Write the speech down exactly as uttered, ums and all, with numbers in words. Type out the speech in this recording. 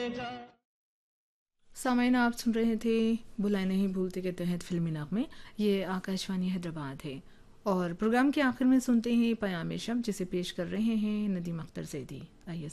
सामाइन आप सुन रहे थे बुलाए नहीं भूलते के तहत फिल्मी नगमे। ये आकाशवाणी हैदराबाद है और प्रोग्राम के आखिर में सुनते हैं पयाम शब जिसे पेश कर रहे हैं नदीम अख्तर ज़ैदी। आइए